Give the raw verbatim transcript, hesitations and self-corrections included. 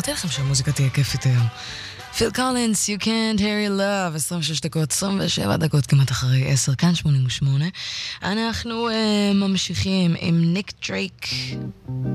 אמרתי לכם שהמוזיקה תהיה כיפית היום. פיל קולינס, You Can't Hear Your Love, עשרים ושש דקות, עשרים ושבע דקות כמעט אחרי עשר, כאן שמונים ושמונה. אנחנו uh, ממשיכים עם ניק דרייק.